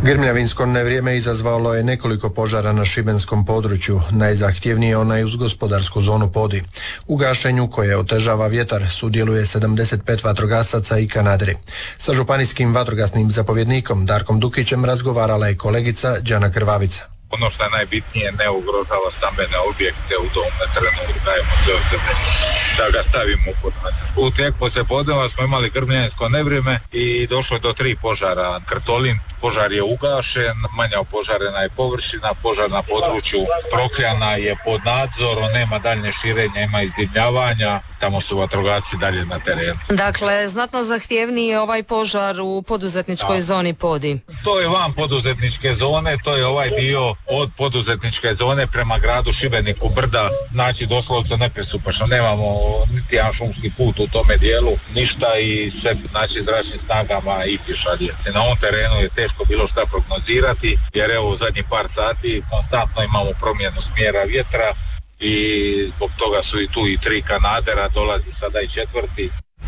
Grmljavinsko nevrijeme izazvalo je nekoliko požara na šibenskom području, najzahtjevniji je onaj uz gospodarsku zonu Podi. U gašenju koje otežava vjetar sudjeluje 75 vatrogasaca i kanaderi. Sa županijskim vatrogasnim zapovjednikom Darkom Dukićem razgovarala je kolegica Đana Krvavica. Ono što je najbitnije, ne ugrožava stambene objekte u tom trenutku, dajemo sve od sebe da ga stavimo pod nadzor. U tijeku poslijepodneva smo imali grmljavinsko nevrijeme i došlo do 3 požara. Krtolin požar je ugašen, manja opožarena je površina, požar na području Prokljana je pod nadzorom, nema daljnje širenja, ima izdimljavanja, tamo su vatrogasci dalje na terenu. Dakle, znatno zahtjevniji je ovaj požar u poduzetničkoj zoni Podi. To je van poduzetničke zone, to je ovaj dio od poduzetničke zone prema gradu Šibeniku, brda, znači doslovce nepristupačno, nemamo niti jedan šumski put u tome dijelu, ništa i sve znači zračnim snagama i pješadije. Na ovom terenu je teško bilo šta prognozirati, jer evo u zadnjih par sati konstantno imamo promjenu smjera vjetra i zbog toga su i tu i 3 kanadera, dolazi sada i 4.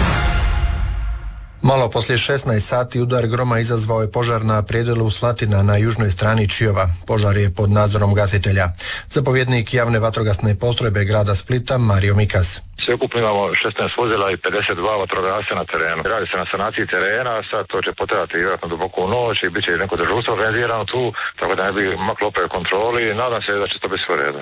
Malo poslije 16 sati udar groma izazvao je požar na predjelu Slatina na južnoj strani Čiova. Požar je pod nadzorom gasitelja. Zapovjednik javne vatrogasne postrojbe grada Splita Mario Mikas. Sveukupno imamo 16 vozila i 52 vatrogasca na terenu. Radi se na sanaciji terena, sad to će potrajati vjerojatno duboko u noć i bit će neko dežurstvo organizirano tu, tako da ne bi maklo opet kontroli. Nadam se da će to biti sve redno.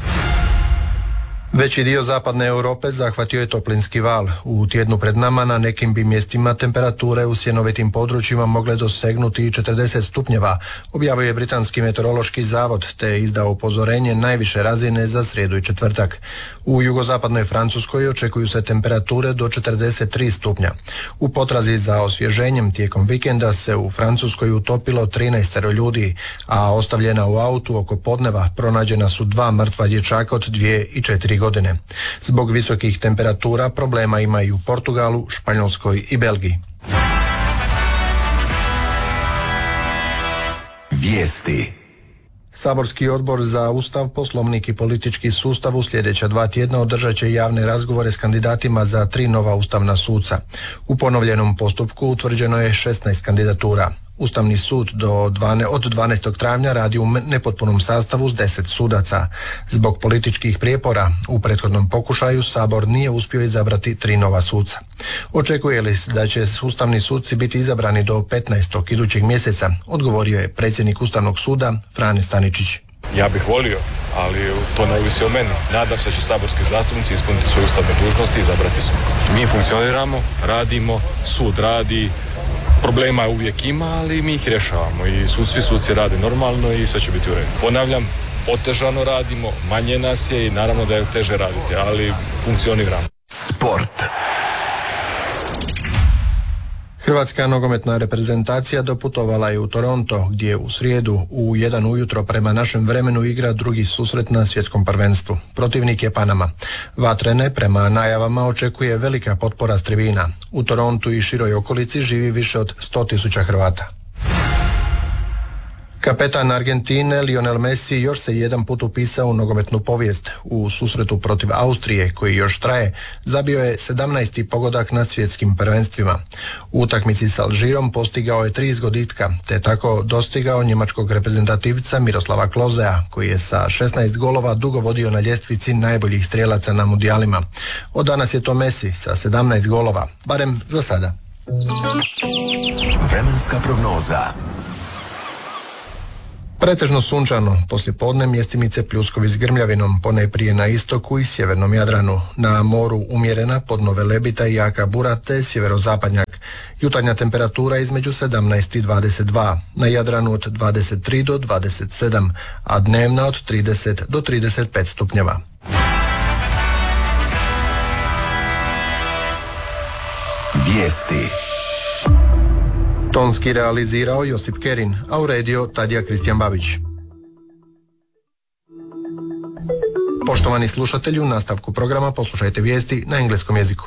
Veći dio zapadne Europe zahvatio je toplinski val. U tjednu pred nama na nekim bi mjestima temperature u sjenovitim područjima mogle dosegnuti i 40 stupnjeva, objavio je Britanski meteorološki zavod te je izdao upozorenje najviše razine za srijedu i četvrtak. U jugozapadnoj Francuskoj očekuju se temperature do 43 stupnja. U potrazi za osvježenjem tijekom vikenda se u Francuskoj utopilo 13 ljudi, a ostavljena u autu oko podneva pronađena su 2 mrtva dječaka od 2 i 4 godine. Zbog visokih temperatura problema ima i u Portugalu, Španjolskoj i Belgiji. Vijesti. Saborski odbor za Ustav, Poslovnik i politički sustav u sljedeća 2 tjedna održat će javne razgovore s kandidatima za 3 nova ustavna suca. U ponovljenom postupku utvrđeno je 16 kandidatura. Ustavni sud od 12. travnja radi u nepotpunom sastavu s 10 sudaca. Zbog političkih prijepora u prethodnom pokušaju Sabor nije uspio izabrati 3 nova suca. Očekuje li da će ustavni suci biti izabrani do 15. idućeg mjeseca, odgovorio je predsjednik Ustavnog suda Frane Staničić. Ja bih volio, ali to ne ovisi o meni. Nadam se da će saborski zastupnici ispuniti svoje ustavne dužnosti i izabrati suce. Mi funkcioniramo, radimo, sud radi, problema uvijek ima, ali mi ih rješavamo i svi suci rade normalno i sve će biti u redu. Ponavljam, otežano radimo, manje nas je i naravno da je teže raditi, ali funkcioniramo. Sport. Hrvatska nogometna reprezentacija doputovala je u Toronto, gdje u srijedu u 1 ujutro prema našem vremenu igra drugi susret na svjetskom prvenstvu. Protivnik je Panama. Vatrene prema najavama očekuje velika potpora s tribina. U Torontu i široj okolici živi više od 100.000 Hrvata. Kapetan Argentine Lionel Messi još se jedan put upisao u nogometnu povijest. U susretu protiv Austrije, koji još traje, zabio je 17. pogodak na svjetskim prvenstvima. U utakmici s Alžirom postigao je 3 zgoditka, te tako dostigao njemačkog reprezentativca Miroslava Klozea, koji je sa 16 golova dugo vodio na ljestvici najboljih strijelaca na mundijalima. Od danas je to Messi sa 17 golova, barem za sada. Vremenska prognoza. Pretežno sunčano, poslijepodne mjestimice pljuskovi s grmljavinom, ponajprije na istoku i sjevernom Jadranu. Na moru umjerena podno Velebita i jaka bura te sjeverozapadnjak. Jutarnja temperatura između 17 i 22, na Jadranu od 23 do 27, a dnevna od 30 do 35 stupnjeva. Vijesti. Tonski realizirao Josip Kerin, a uredio Tadija Kristijan Babić. Poštovani slušatelji, u nastavku programa poslušajte vijesti na engleskom jeziku.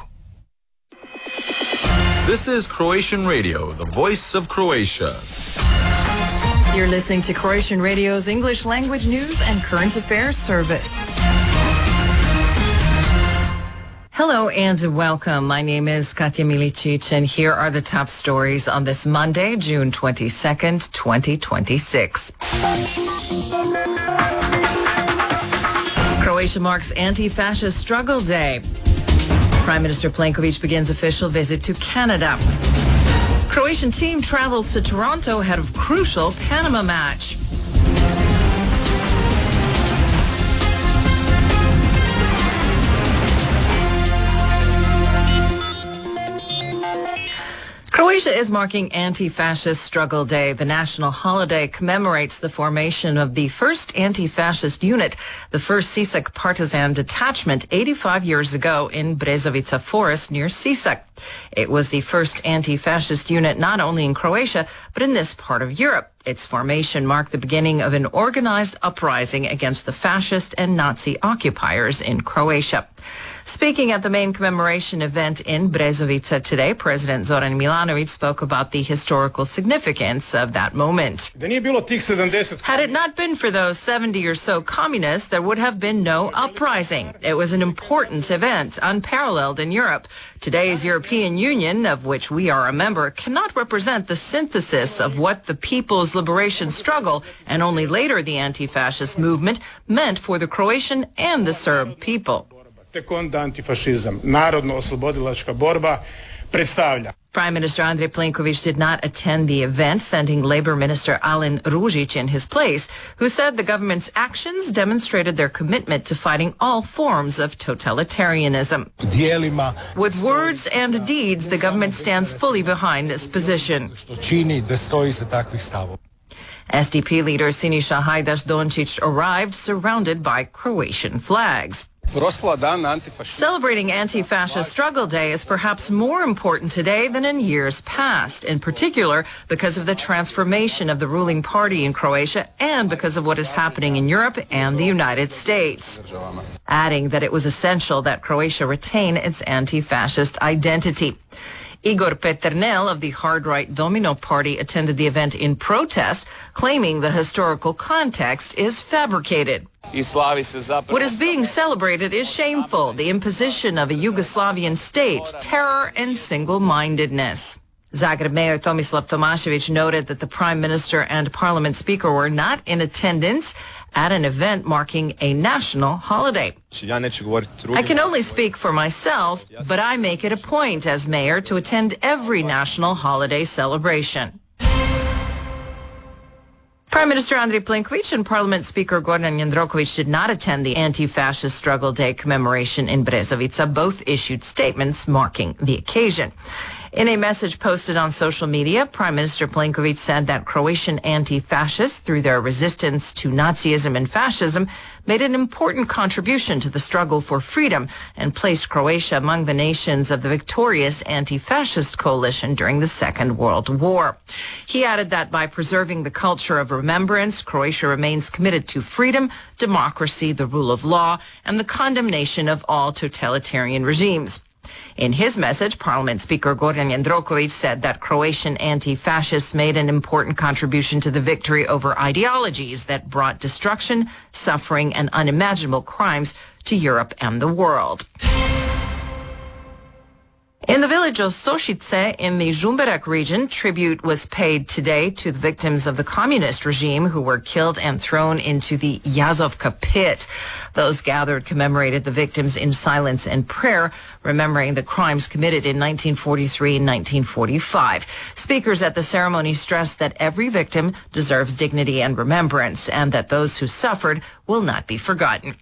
This is Croatian Radio, the voice of Croatia. You're listening to Croatian Radio's English language news and current affairs service. Hello and welcome. My name is Katja Milicic, and here are the top stories on this Monday, June 22nd, 2026. Croatia marks Anti-Fascist Struggle Day. Prime Minister Plenković begins official visit to Canada. Croatian team travels to Toronto ahead of crucial Panama match. Croatia is marking Anti-Fascist Struggle Day. The national holiday commemorates the formation of the first anti-fascist unit, the 1st Sisak partisan detachment 85 years ago in Brezovica Forest near Sisak. It was the first anti-fascist unit not only in Croatia, but in this part of Europe. Its formation marked the beginning of an organized uprising against the fascist and Nazi occupiers in Croatia. Speaking at the main commemoration event in Brezovica today, President Zoran Milanović spoke about the historical significance of that moment. Had it not been for those 70 or so communists, there would have been no uprising. It was an important event, unparalleled in Europe. Today's European Union, of which we are a member, cannot represent the synthesis of what the People's Liberation Struggle, and only later the anti-fascist movement, meant for the Croatian and the Serb people. Prime Minister Andrej Plenković did not attend the event, sending Labor Minister Alen Ružić in his place, who said the government's actions demonstrated their commitment to fighting all forms of totalitarianism. With words and deeds, the government stands fully behind this position. SDP leader Siniša Hajdaš-Dončić arrived surrounded by Croatian flags. Celebrating Anti-Fascist Struggle Day is perhaps more important today than in years past, in particular because of the transformation of the ruling party in Croatia and because of what is happening in Europe and the United States. Adding that it was essential that Croatia retain its anti-fascist identity. Igor Peternel of the hard-right Domino Party attended the event in protest, claiming the historical context is fabricated. What is being celebrated is shameful, the imposition of a Yugoslavian state, terror and single-mindedness. Zagreb Mayor Tomislav Tomašević noted that the Prime Minister and Parliament Speaker were not in attendance at an event marking a national holiday. I can only speak for myself, but I make it a point as mayor to attend every national holiday celebration. Prime Minister Andrej Plenković and Parliament Speaker Gordan Jandroković did not attend the Anti-Fascist Struggle Day commemoration in Brezovica. Both issued statements marking the occasion. In a message posted on social media, Prime Minister Plenković said that Croatian anti-fascists, through their resistance to Nazism and fascism, made an important contribution to the struggle for freedom and placed Croatia among the nations of the victorious anti-fascist coalition during the Second World War. He added that by preserving the culture of remembrance, Croatia remains committed to freedom, democracy, the rule of law, and the condemnation of all totalitarian regimes. In his message, Parliament Speaker Gordan Jandroković said that Croatian anti-fascists made an important contribution to the victory over ideologies that brought destruction, suffering, and unimaginable crimes to Europe and the world. In the village of Sošice in the Žumberak region, tribute was paid today to the victims of the communist regime who were killed and thrown into the Jazovka pit. Those gathered commemorated the victims in silence and prayer, remembering the crimes committed in 1943 and 1945. Speakers at the ceremony stressed that every victim deserves dignity and remembrance, and that those who suffered will not be forgotten.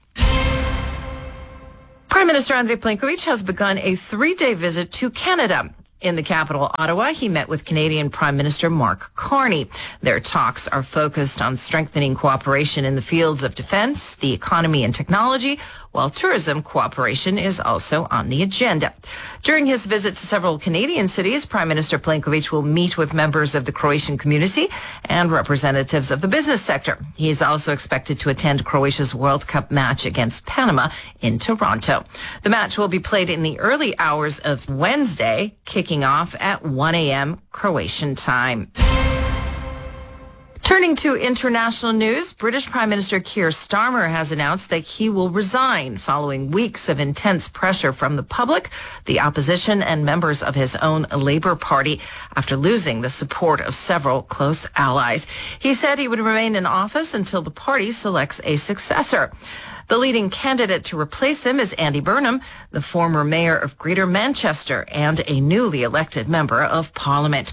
Prime Minister Andrej Plenković has begun a 3-day visit to Canada. In the capital, Ottawa, he met with Canadian Prime Minister Mark Carney. Their talks are focused on strengthening cooperation in the fields of defense, the economy and technology, while tourism cooperation is also on the agenda. During his visit to several Canadian cities, Prime Minister Plenković will meet with members of the Croatian community and representatives of the business sector. He is also expected to attend Croatia's World Cup match against Panama in Toronto. The match will be played in the early hours of Wednesday, kicking off at 1 a.m. Croatian time. Turning to international news, British Prime Minister Keir Starmer has announced that he will resign following weeks of intense pressure from the public, the opposition, and members of his own Labour Party after losing the support of several close allies. He said he would remain in office until the party selects a successor. The leading candidate to replace him is Andy Burnham, the former mayor of Greater Manchester and a newly elected member of Parliament.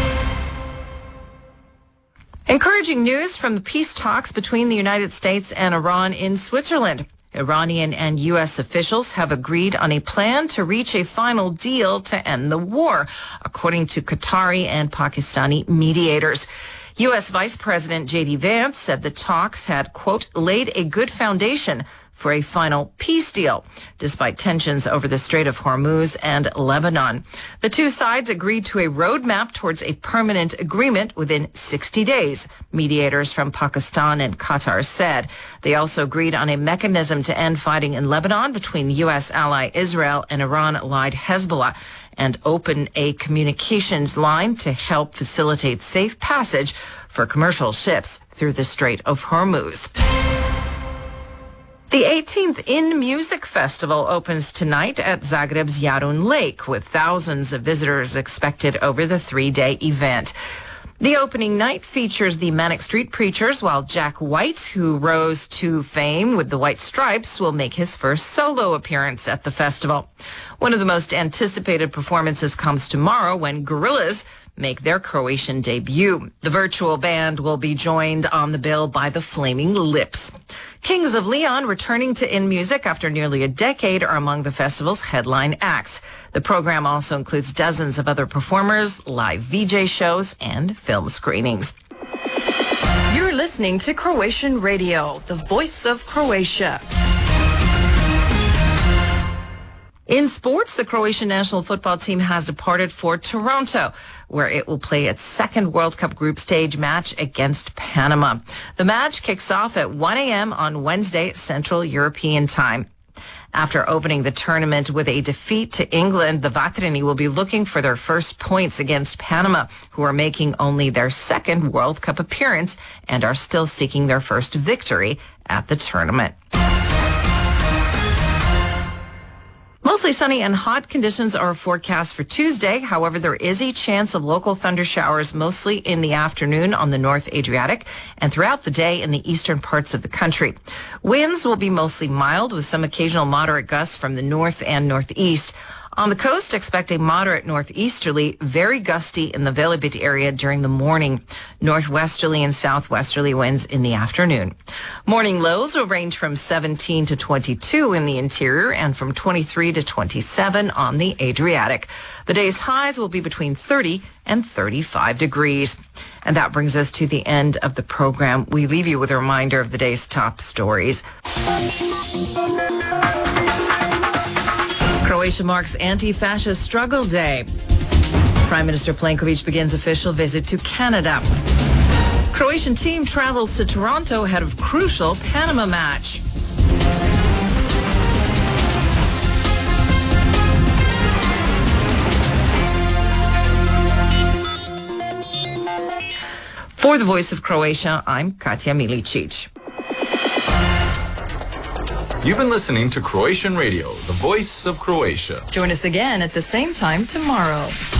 Encouraging news from the peace talks between the United States and Iran in Switzerland. Iranian and U.S. officials have agreed on a plan to reach a final deal to end the war, according to Qatari and Pakistani mediators. U.S. Vice President J.D. Vance said the talks had, quote, laid a good foundation for a final peace deal, despite tensions over the Strait of Hormuz and Lebanon. The two sides agreed to a roadmap towards a permanent agreement within 60 days, mediators from Pakistan and Qatar said. They also agreed on a mechanism to end fighting in Lebanon between U.S. ally Israel and Iran-allied Hezbollah, and open a communications line to help facilitate safe passage for commercial ships through the Strait of Hormuz. The 18th In Music Festival opens tonight at Zagreb's Jarun Lake, with thousands of visitors expected over the 3-day event. The opening night features the Manic Street Preachers, while Jack White, who rose to fame with the White Stripes, will make his first solo appearance at the festival. One of the most anticipated performances comes tomorrow when Gorillaz make their Croatian debut. The virtual band will be joined on the bill by the Flaming Lips. Kings of Leon, returning to In Music after nearly a decade, are among the festival's headline acts. The program also includes dozens of other performers, live VJ shows, and film screenings. You're listening to Croatian Radio, the voice of Croatia. In sports, the Croatian national football team has departed for Toronto, where it will play its second World Cup group stage match against Panama. The match kicks off at 1 a.m. on Wednesday, Central European Time. After opening the tournament with a defeat to England, the Vatreni will be looking for their first points against Panama, who are making only their second World Cup appearance and are still seeking their first victory at the tournament. Mostly sunny and hot conditions are forecast for Tuesday. However, there is a chance of local thunder showers mostly in the afternoon on the North Adriatic and throughout the day in the eastern parts of the country. Winds will be mostly mild with some occasional moderate gusts from the north and northeast. On the coast, expect a moderate northeasterly, very gusty in the Velebit area during the morning. Northwesterly and southwesterly winds in the afternoon. Morning lows will range from 17 to 22 in the interior and from 23 to 27 on the Adriatic. The day's highs will be between 30 and 35 degrees. And that brings us to the end of the program. We leave you with a reminder of the day's top stories. Croatia marks Anti-Fascist Struggle Day. Prime Minister Plenković begins official visit to Canada. Croatian team travels to Toronto ahead of crucial Panama match. For the Voice of Croatia, I'm Katja Milicic. You've been listening to Croatian Radio, the voice of Croatia. Join us again at the same time tomorrow.